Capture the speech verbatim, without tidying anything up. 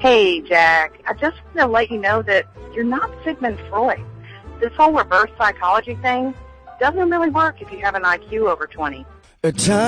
Hey, Jack. I just want to let you know that you're not Sigmund Freud. This whole reverse psychology thing doesn't really work if you have an I Q over twenty. A time